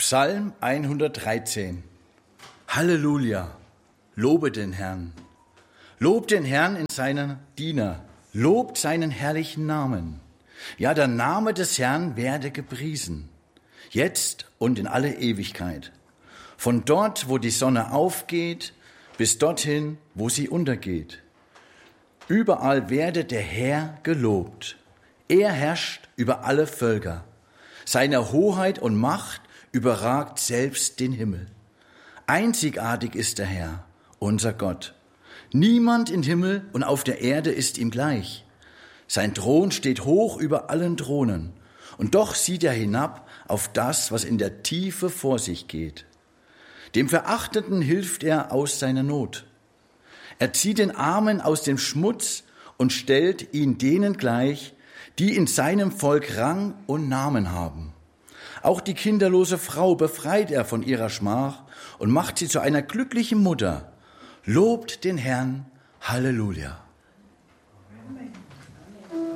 Psalm 113. Halleluja, lobe den Herrn. Lobt den Herrn in seinen Diener, lobt seinen herrlichen Namen. Ja, der Name des Herrn werde gepriesen, jetzt und in alle Ewigkeit. Von dort, wo die Sonne aufgeht, bis dorthin, wo sie untergeht. Überall werde der Herr gelobt. Er herrscht über alle Völker. Seine Hoheit und Macht überragt selbst den Himmel. Einzigartig ist der Herr, unser Gott. Niemand im Himmel und auf der Erde ist ihm gleich. Sein Thron steht hoch über allen Thronen, und doch sieht er hinab auf das, was in der Tiefe vor sich geht. Dem Verachteten hilft er aus seiner Not. Er zieht den Armen aus dem Schmutz und stellt ihn denen gleich, die in seinem Volk Rang und Namen haben. Auch die kinderlose Frau befreit er von ihrer Schmach und macht sie zu einer glücklichen Mutter. Lobt den Herrn, Halleluja.